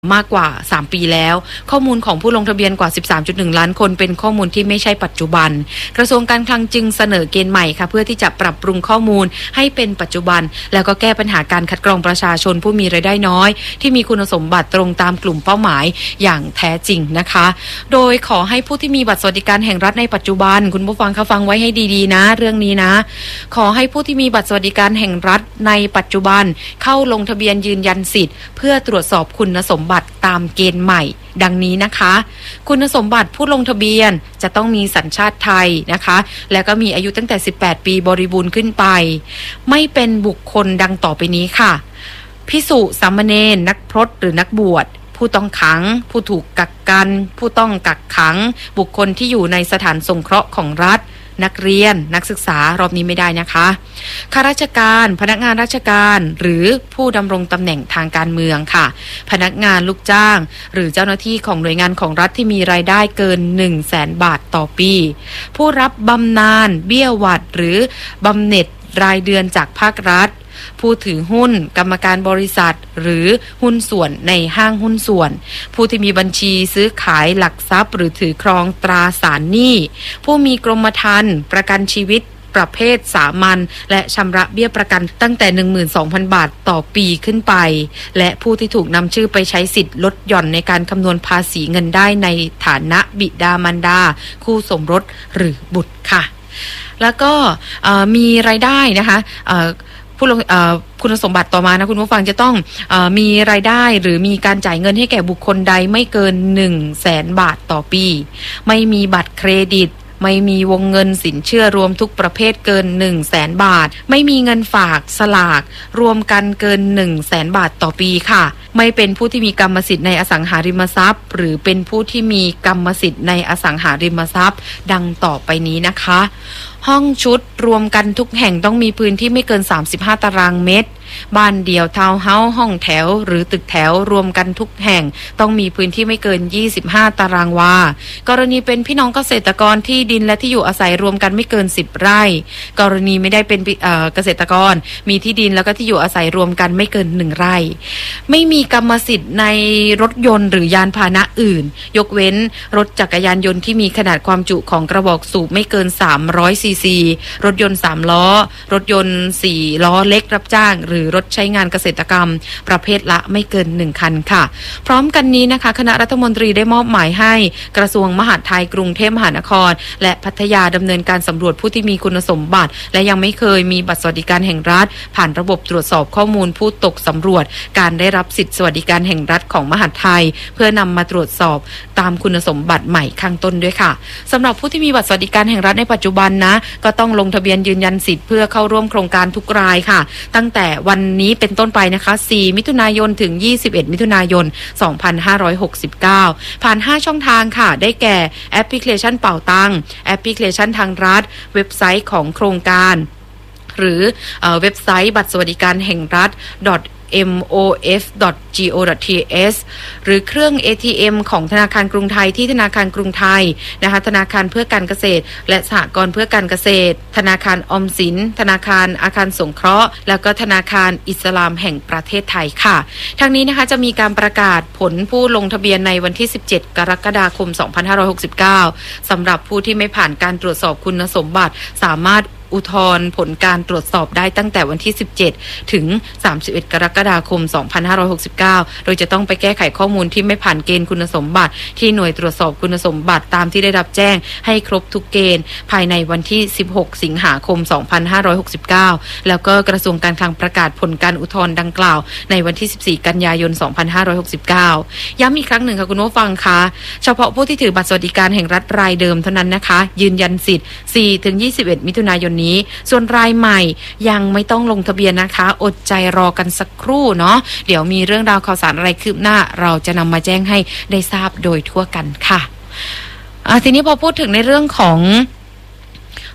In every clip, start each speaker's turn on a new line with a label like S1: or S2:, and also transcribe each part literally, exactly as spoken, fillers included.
S1: มากกว่าสามปีแล้วข้อมูลของผู้ลงทะเบียนกว่า สิบสามจุดหนึ่ง ล้านคนเป็นข้อมูลที่ไม่ใช่ปัจจุบันกระทรวงการคลังจึงเสนอเกณฑ์ใหม่ค่ะเพื่อที่จะปรับปรุงข้อมูลให้เป็นปัจจุบันแล้วก็แก้ปัญหาการคัดกรองประชาชนผู้มีรายได้น้อยที่มีคุณสมบัติตรงตามกลุ่มเป้าหมายอย่างแท้จริงนะคะโดยขอให้ผู้ที่มีบัตรสวัสดิการแห่งรัฐในปัจจุบันคุณผู้ฟังคะฟังไว้ให้ดีๆนะเรื่องนี้นะขอให้ผู้ที่มีบัตรสวัสดิการแห่งรัฐในปัจจุบันเข้าลงทะเบียนยืนยันสิทธิ์เพื่อตรวจสอบคุณสมบัติตามเกณฑ์ใหม่ดังนี้นะคะคุณสมบัติผู้ลงทะเบียนจะต้องมีสัญชาติไทยนะคะแล้วก็มีอายุตั้งแต่สิบแปดปีบริบูรณ์ขึ้นไปไม่เป็นบุคคลดังต่อไปนี้ค่ะภิกษุสามเณรนักพรตหรือนักบวชผู้ต้องขังผู้ถูกกักกันผู้ต้องกักขังบุคคลที่อยู่ในสถานสงเคราะห์ของรัฐนักเรียนนักศึกษารอบนี้ไม่ได้นะคะข้าราชการพนักงานราชการหรือผู้ดำรงตำแหน่งทางการเมืองค่ะพนักงานลูกจ้างหรือเจ้าหน้าที่ของหน่วยงานของรัฐที่มีรายได้เกิน หนึ่งแสน บาทต่อปีผู้รับบำนาญเบี้ยหวัดหรือบำเหน็จรายเดือนจากภาครัฐผู้ถือหุ้นกรรมการบริษัทหรือหุ้นส่วนในห้างหุ้นส่วนผู้ที่มีบัญชีซื้อขายหลักทรัพย์หรือถือครองตราสารหนี้ผู้มีกรมธรรม์ประกันชีวิตประเภทสามัญและชำระเบี้ยประกันตั้งแต่ หนึ่งหมื่นสองพัน บาทต่อปีขึ้นไปและผู้ที่ถูกนำชื่อไปใช้สิทธิ์ลดหย่อนในการคำนวณภาษีเงินได้ในฐานะบิดามารดาคู่สมรสหรือบุตรค่ะแล้วก็มีรายได้นะคะผู้ลงคุณสมบัติต่อมานะคุณผู้ฟังจะต้องเอ่อมีรายได้หรือมีการจ่ายเงินให้แก่บุคคลใดไม่เกิน หนึ่งแสน บาทต่อปีไม่มีบัตรเครดิตไม่มีวงเงินสินเชื่อรวมทุกประเภทเกิน หนึ่งแสน บาทไม่มีเงินฝากสลากรวมกันเกิน หนึ่งแสน บาทต่อปีค่ะไม่เป็นผู้ที่มีกรรมสิทธิ์ในอสังหาริมทรัพย์หรือเป็นผู้ที่มีกรรมสิทธิ์ในอสังหาริมทรัพย์ดังต่อไปนี้นะคะห้องชุดรวมกันทุกแห่งต้องมีพื้นที่ไม่เกินสามสิบห้าตารางเมตรบ้านเดี่ยวทาวน์เฮาส์ห้องแถวหรือตึกแถวรวมกันทุกแห่งต้องมีพื้นที่ไม่เกินยี่สิบห้าตารางวากรณีเป็นพี่น้องเกษตรกรที่ดินและที่อยู่อาศัยรวมกันไม่เกินสิบไร่กรณีไม่ได้เป็นเอ่อเกษตรกรมีที่ดินแล้วก็ที่อยู่อาศัยรวมกันไม่เกินหนึ่งไร่ไม่มีกรรมสิทธิ์ในรถยนต์หรือยานพาหนะอื่นยกเว้นรถจักรยานยนต์ที่มีขนาดความจุของกระบอกสูบไม่เกินสามร้อยซีซีรถยนต์สามล้อรถยนต์สี่ล้อเล็กรับจ้างหรือรถใช้งานเกษตรกรรมประเภทละไม่เกินหนึ่งคันค่ะพร้อมกันนี้นะคะคณะรัฐมนตรีได้มอบหมายให้กระทรวงมหาดไทยกรุงเทพมหานครและพัทยาดำเนินการสำรวจผู้ที่มีคุณสมบัติและยังไม่เคยมีบัตรสวัสดิการแห่งรัฐผ่านระบบตรวจสอบข้อมูลผู้ตกสำรวจการได้รับสิทธิสวัสดิการแห่งรัฐของมหาดไทยเพื่อนำมาตรวจสอบตามคุณสมบัติใหม่ข้างต้นด้วยค่ะสำหรับผู้ที่มีบัตรสวัสดิการแห่งรัฐในปัจจุบันนะก็ต้องลงทะเบียนยืนยันสิทธิ์เพื่อเข้าร่วมโครงการทุกรายค่ะตั้งแต่วันนี้เป็นต้นไปนะคะสี่มิถุนายนถึงยี่สิบเอ็ดมิถุนายนสองพันห้าร้อยหกสิบเก้าผ่านห้าช่องทางค่ะได้แก่แอปพลิเคชันเป่าตังแอปพลิเคชันทางรัฐเว็บไซต์ของโครงการหรือเอ่อเว็บไซต์บัตรสวัสดิการแห่งรัฐ เอ็ม โอ เอฟ ดอท จี โอ ดอท ที เอส หรือเครื่อง เอ ที เอ็ม ของธนาคารกรุงไทยที่ธนาคารกรุงไทยนะคะธนาคารเพื่อการเกษตรและสหกรณ์เพื่อการเกษตรธนาคารออมสินธนาคารอาคารสงเคราะห์แล้วก็ธนาคารอิสลามแห่งประเทศไทยค่ะทั้งนี้นะคะจะมีการประกาศผลผู้ลงทะเบียนในวันที่สิบเจ็ดกรกฎาคมสองพันห้าร้อยหกสิบเก้าสำหรับผู้ที่ไม่ผ่านการตรวจสอบคุณสมบัติสามารถอุทธรณ์ผลการตรวจสอบได้ตั้งแต่วันที่สิบเจ็ดถึงสามสิบเอ็ดกรกฎาคมสองพันห้าร้อยหกสิบเก้าโดยจะต้องไปแก้ไขข้อมูลที่ไม่ผ่านเกณฑ์คุณสมบัติที่หน่วยตรวจสอบคุณสมบัติตามที่ได้รับแจ้งให้ครบทุกเกณฑ์ภายในวันที่สิบหกสิงหาคมสองพันห้าร้อยหกสิบเก้าแล้วก็กระทรวงการคลังประกาศผลการอุทธรณ์ดังกล่าวในวันที่สิบสี่กันยายนสองพันห้าร้อยหกสิบเก้าย้ำอีกครั้งหนึ่งค่ะคุณผู้ฟังคะเฉพาะผู้ที่ถือบัตรสวัสดิการแห่งรัฐรายเดิมเท่านั้นนะคะยืนยันสิทธิ์ สี่ถึงยี่สิบเอ็ด มิถุนายนนี้ส่วนรายใหม่ยังไม่ต้องลงทะเบียนนะคะอดใจรอกันสักครู่เนาะเดี๋ยวมีเรื่องราวข่าวสารอะไรคืบหน้าเราจะนำมาแจ้งให้ได้ทราบโดยทั่วกันค่ะทีนี้พอพูดถึงในเรื่องของ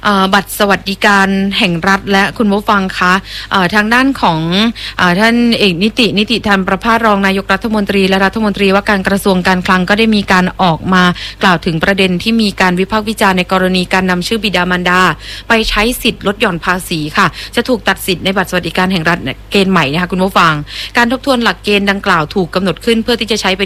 S1: บัตรสวัสดิการแห่งรัฐและคุณผู้ฟังคะทางด้านของท่านเอกนิตินิติธรรมประภาสรองนายกรัฐมนตรีและรัฐมนตรีว่าการกระทรวงการคลังก็ได้มีการออกมากล่าวถึงประเด็นที่มีการวิพากษ์วิจารณ์ในกรณีการนำชื่อบิดามารดาไปใช้สิทธิ์ลดหย่อนภาษีค่ะจะถูกตัดสิทธิ์ในบัตรสวัสดิการแห่งรัฐเกณฑ์ใหม่นะคะคุณผู้ฟังการทบทวนหลักเกณฑ์ดังกล่าวถูกกำหนดขึ้นเพื่อที่จะใช้เป็น